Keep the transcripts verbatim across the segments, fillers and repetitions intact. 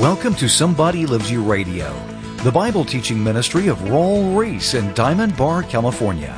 Welcome to Somebody Loves You Radio, the Bible teaching ministry of Raul Ries in Diamond Bar, California.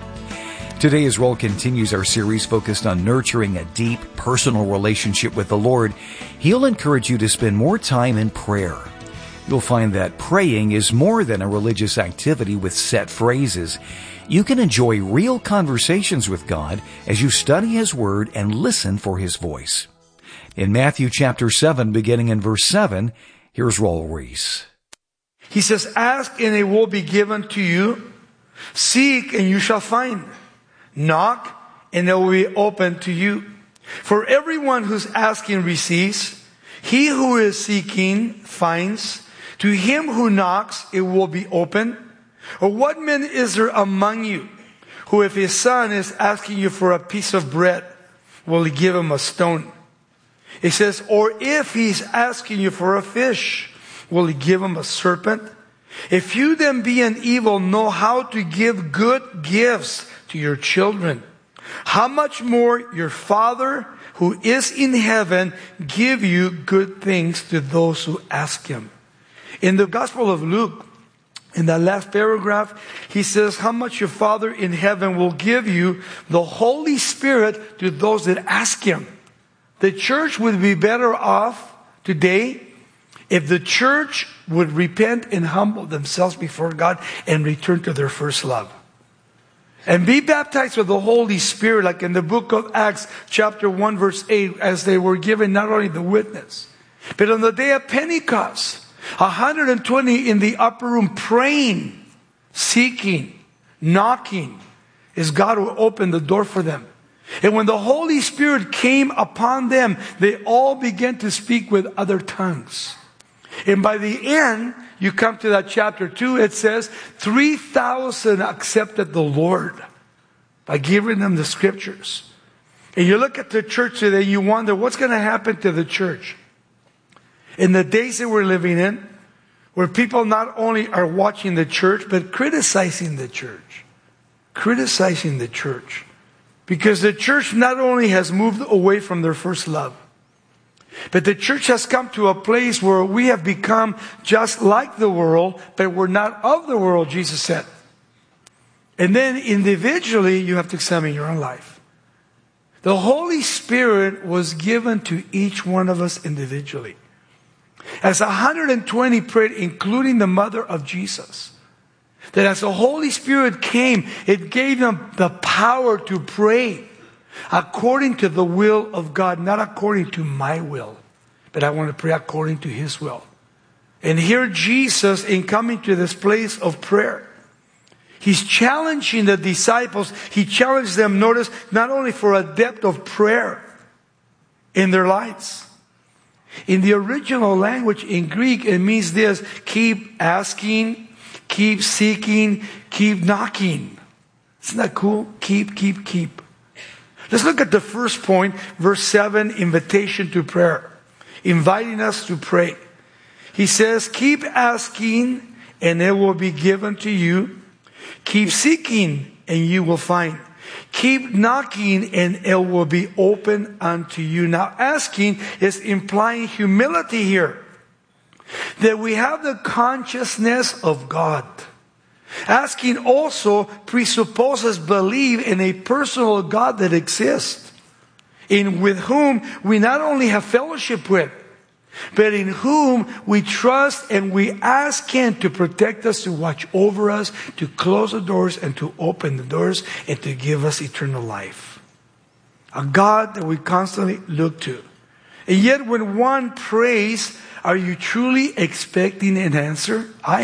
Today, as Raul continues our series focused on nurturing a deep, personal relationship with the Lord, he'll encourage you to spend more time in prayer. You'll find that praying is more than a religious activity with set phrases. You can enjoy real conversations with God as you study His Word and listen for His voice. In Matthew chapter seven, beginning in verse seven, here's Raul Ries. He says, "Ask and it will be given to you. Seek and you shall find. Knock and it will be opened to you. For everyone who's asking receives. He who is seeking finds. To him who knocks it will be open. Or what man is there among you who, if his son is asking you for a piece of bread, will he give him a stone? It says, or if he's asking you for a fish, will he give him a serpent? If you then being evil know how to give good gifts to your children, how much more your Father who is in heaven give you good things to those who ask Him." In the Gospel of Luke, in that last paragraph, he says, how much your Father in heaven will give you the Holy Spirit to those that ask Him. The church would be better off today if the church would repent and humble themselves before God and return to their first love. And be baptized with the Holy Spirit, like in the book of Acts, chapter one, verse eight, as they were given not only the witness, but on the day of Pentecost, one hundred twenty in the upper room praying, seeking, knocking, as God will open the door for them. And when the Holy Spirit came upon them, they all began to speak with other tongues. And by the end, you come to that chapter two, it says, three thousand accepted the Lord by giving them the scriptures. And you look at the church today, you wonder, what's going to happen to the church? In the days that we're living in, where people not only are watching the church, but criticizing the church. Criticizing the church. Because the church not only has moved away from their first love, but the church has come to a place where we have become just like the world, but we're not of the world, Jesus said. And then individually, you have to examine your own life. The Holy Spirit was given to each one of us individually. As one hundred twenty prayed, including the mother of Jesus, that as the Holy Spirit came, it gave them the power to pray according to the will of God, not according to my will, but I want to pray according to His will. And here Jesus, in coming to this place of prayer, He's challenging the disciples. He challenged them, notice, not only for a depth of prayer in their lives. In the original language, in Greek, it means this: keep asking, keep seeking, keep knocking. Isn't that cool? Keep, keep, keep. Let's look at the first point, verse seven, invitation to prayer. Inviting us to pray. He says, keep asking and it will be given to you. Keep seeking and you will find. Keep knocking and it will be open unto you. Now, asking is implying humility here. That we have the consciousness of God. Asking also presupposes belief in a personal God that exists, in with whom we not only have fellowship with, but in whom we trust and we ask Him to protect us, to watch over us, to close the doors and to open the doors and to give us eternal life. A God that we constantly look to. And yet when one prays, are you truly expecting an answer? I